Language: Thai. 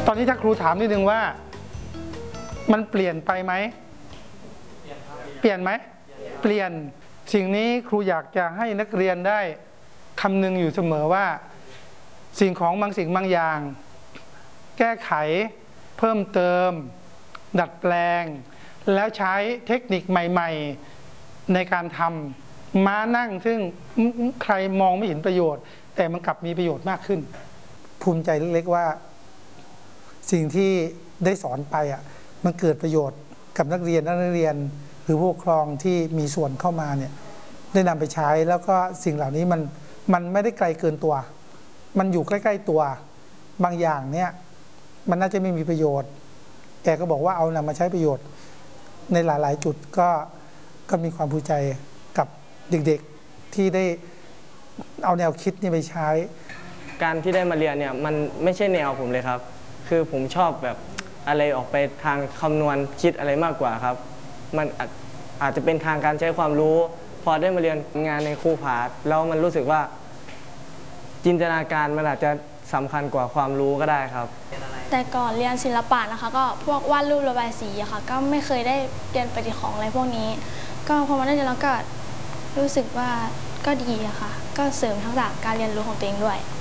อนนี้ถ้าครูถามนิดนึงว่ามันเปลี่ยนไปไหมเปลี่ยนไหมเปลี่ยนสิ่งนี้ครูอยากจะให้นักเรียนได้คำนึงอยู่เสมอว่าสิ่งของบางสิ่งบางอย่างแก้ไขเพิ่มเติมดัดแปลงแล้วใช้เทคนิคใหม่ๆในการทำม้านั่งซึ่งใครมองไม่เห็นประโยชน์แต่มันกลับมีประโยชน์มากขึ้นภูมิใจเล็กๆว่าสิ่งที่ได้สอนไปมันเกิดประโยชน์กับนักเรียนหรือผู้ปกครองที่มีส่วนเข้ามาเนี่ยได้นำไปใช้แล้วก็สิ่งเหล่านี้มันไม่ได้ไกลเกินตัวมันอยู่ใกล้ๆตัวบางอย่างเนี่ยมันน่าจะไม่มีประโยชน์แกก็บอกว่าเอานำมาใช้ประโยชน์ในหลายๆจุดก็มีความภูมิใจกับเด็กๆที่ได้เอาแนวคิดนี้ไปใช้การที่ได้มาเรียนเนี่ยมันไม่ใช่แนวผมเลยครับคือผมชอบแบบอะไรออกไปทางคำนวณคิดอะไรมากกว่าครับมันอาจจะเป็นทางการใช้ความรู้พอได้มาเรียนงานในครูผาแล้วมันรู้สึกว่าจินตนาการมันอาจจะสำคัญกว่าความรู้ก็ได้ครับแต่ก่อนเรียนศิลปะนะคะก็พวกวาดรูประบายสีอะค่ะก็ไม่เคยได้เรียนปฏิของอะไรพวกนี้ก็พอมาได้เรียนแล้วก็รู้สึกว่าก็ดีอะค่ะก็เสริมทักษะการเรียนรู้ของตัวเองด้วย